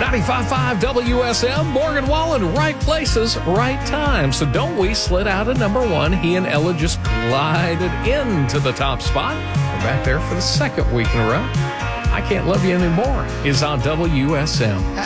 95.5 WSM, Morgan Wallen, right places, right time. So don't we slid out of number one. He and Ella just glided into the top spot. We're back there for the second week in a row. I Can't Love You Anymore is on WSM.